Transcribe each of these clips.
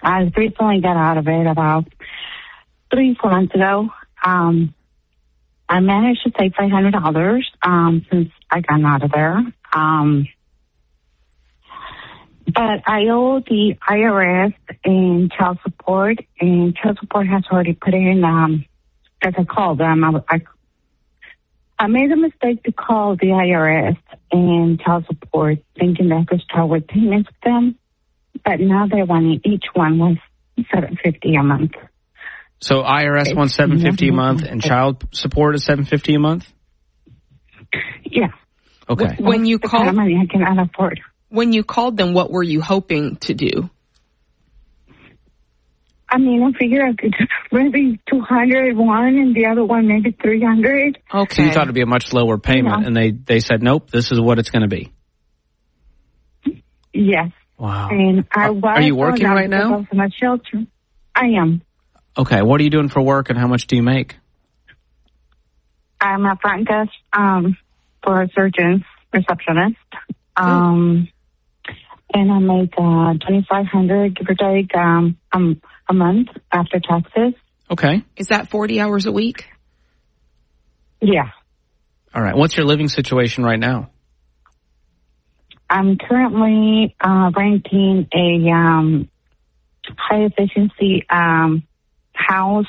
I recently got out of it about 3-4 months ago. I managed to save $500 since I got out of there. But I owe the IRS and child support, and child support has already put in, as I called them, I made a mistake to call the IRS and child support, thinking that I could start with payments with them. But now they're wanting each one was $750 a month. So IRS wants $750 a month, and child support is $750 a month? Yeah. Okay. When you called, kind of money I cannot afford. When you called them, what were you hoping to do? I mean, I figured I could maybe 200 one and the other one maybe 300. Okay. So you thought it'd be a much lower payment, and they said, nope, this is what it's going to be. Yes. Wow. And are you working right now? I was in a shelter. I am. Okay. What are you doing for work, and how much do you make? I'm a front desk for a surgeon's receptionist. And I make $2,500, give or take, a month after taxes. Okay. Is that 40 hours a week? Yeah. All right. What's your living situation right now? I'm currently renting a high efficiency house.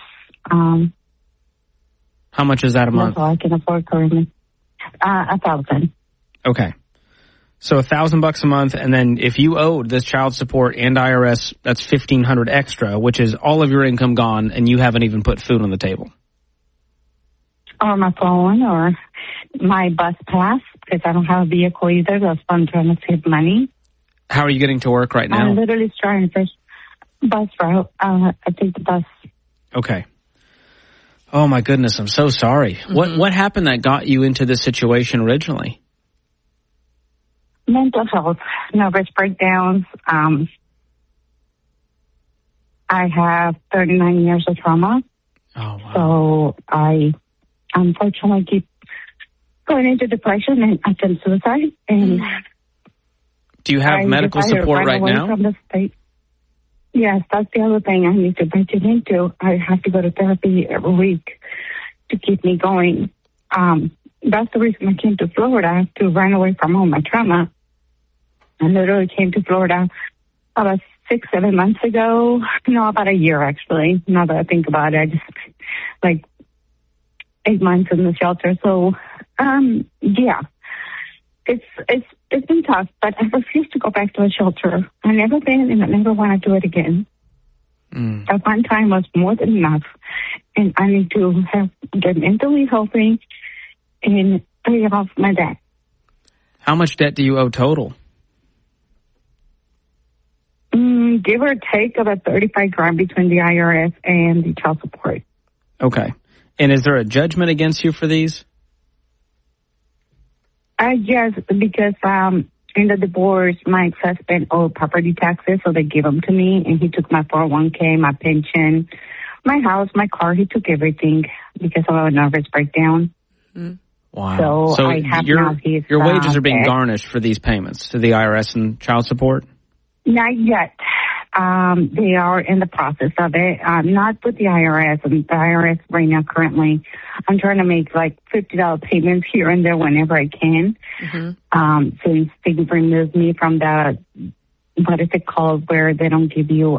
How much is that a month? That's all I can afford currently. $1,000. Okay. So $1,000 a month, and then if you owed this child support and IRS, that's $1,500 extra, which is all of your income gone, and you haven't even put food on the table. Or my phone, or my bus pass, because I don't have a vehicle either. That's why I'm trying to save money. How are you getting to work right now? I'm literally trying to bus route. I take the bus. Okay. Oh my goodness, I'm so sorry. Mm-hmm. What happened that got you into this situation originally? Mental health, nervous breakdowns. I have 39 years of trauma. Oh, wow. So I unfortunately keep going into depression and attempt suicide. And do you have medical support right now? From the state. Yes, that's the other thing I need to venture into. I have to go to therapy every week to keep me going. That's the reason I came to Florida, to run away from all my trauma. I literally came to Florida about 6-7 months ago. No, about a year, actually. Now that I think about it, I just like 8 months in the shelter. So, yeah, it's been tough, but I refuse to go back to a shelter. I've never been, and I never want to do it again. That one time was more than enough, and I need to get mentally healthy and pay off my debt. How much debt do you owe total? Give or take about $35,000 between the IRS and the child support. Okay. And is there a judgment against you for these? Yes, because in the divorce, my ex-husband owed property taxes, so they gave them to me, and he took my 401k, my pension, my house, my car. He took everything because of a nervous breakdown. Wow. So I have your wages are being debt. garnished for these payments to the IRS and child support? Not yet. They are in the process of it. Not with the IRS. And the IRS right now, currently, I'm trying to make like $50 payments here and there whenever I can. Since they removed me from the, what is it called, where they don't give you,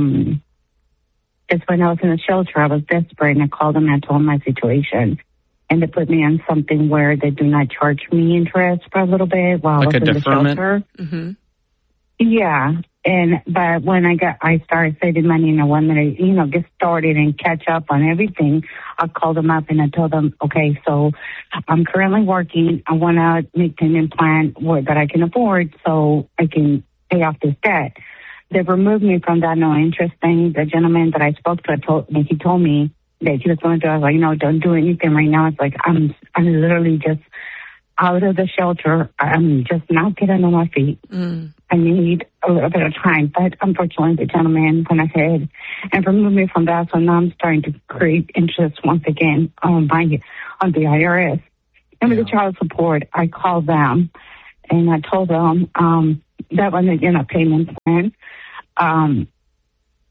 it's when I was in the shelter, I was desperate, and I called them and I told them my situation. And they put me on something where they do not charge me interest for a little bit while like I was in deferment? the shelter. Yeah. But when I started saving money and I wanted to, get started and catch up on everything, I called them up and I told them, okay, so I'm currently working. I want to make an payment plan that I can afford so I can pay off this debt. They removed me from that no interest thing. The gentleman that I spoke to, he told me that he was going to, I was like, don't do anything right now. It's like, I'm literally just out of the shelter. I'm just not getting on my feet. I need a little bit of time. But unfortunately, the gentleman went ahead and removed me from that. So now I'm starting to create interest once again on the IRS. And with the child support, I called them and I told them that wasn't in a payment plan.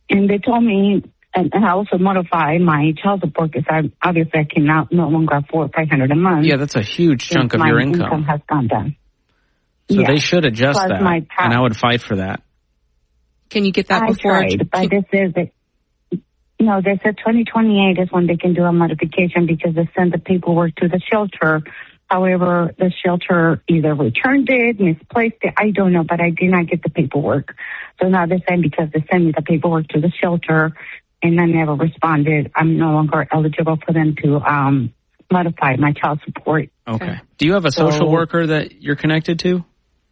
And they told me, and I also modified my child support because I cannot no longer afford $500 a month. Yeah, that's a huge chunk of your income. My income has gone down. So they should adjust Plus that, and I would fight for that. Can you get that before? I tried, but this is no, they said 2028 is when they can do a modification because they send the paperwork to the shelter. However, the shelter either returned it, misplaced it, I don't know, but I did not get the paperwork. So now they're saying because they sent me the paperwork to the shelter and I never responded, I'm no longer eligible for them to modify my child support. Okay. Do you have a social worker that you're connected to?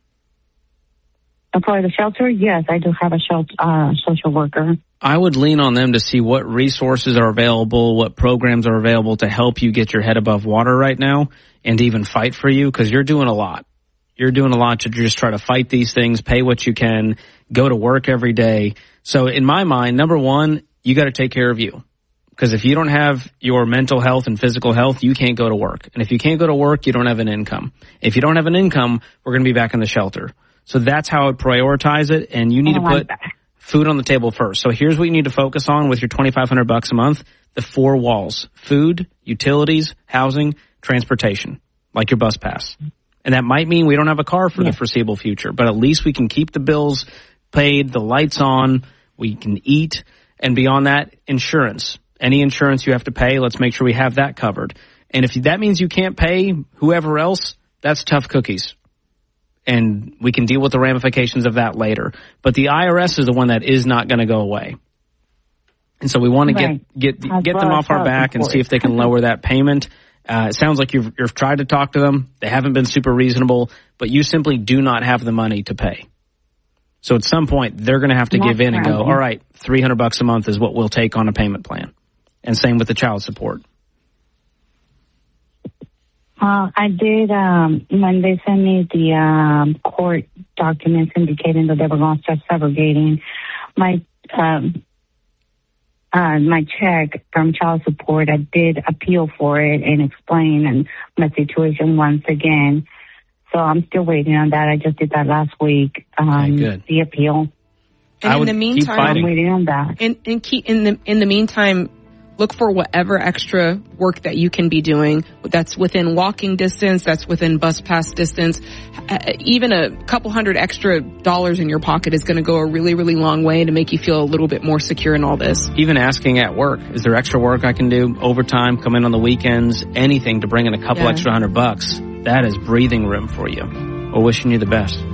For the shelter, yes, I do have a social worker. I would lean on them to see what resources are available, what programs are available to help you get your head above water right now and even fight for you, because you're doing a lot. You're doing a lot to just try to fight these things, pay what you can, go to work every day. So in my mind, number one, you got to take care of you. Because if you don't have your mental health and physical health, you can't go to work. And if you can't go to work, you don't have an income. If you don't have an income, we're going to be back in the shelter. So that's how I would prioritize it, and you need to put food on the table first. So here's what you need to focus on with your $2,500 a month: the 4 walls: food, utilities, housing, transportation, like your bus pass. And that might mean we don't have a car for the foreseeable future, but at least we can keep the bills paid, the lights on, we can eat, and beyond that, insurance. Any insurance you have to pay, let's make sure we have that covered. And if that means you can't pay whoever else, that's tough cookies. And we can deal with the ramifications of that later. But the IRS is the one that is not going to go away. And so we want to get them off our back and see if they can lower that payment. It sounds like you've tried to talk to them. They haven't been super reasonable, but you simply do not have the money to pay. So at some point, they're going to have to give in and go, all right, $300 a month is what we'll take on a payment plan. And same with the child support. I did, when they sent me the court documents indicating that they were going to start segregating my check from child support, I did appeal for it and explain my situation once again. So I'm still waiting on that. I just did that last week, the appeal. And in the meantime, I'm waiting on that. In the meantime, look for whatever extra work that you can be doing. That's within walking distance. That's within bus pass distance. Even a couple $100 extra in your pocket is going to go a really, really long way to make you feel a little bit more secure in all this. Even asking at work, is there extra work I can do? Overtime, come in on the weekends, anything to bring in a couple extra $100. That is breathing room for you. We're wishing you the best.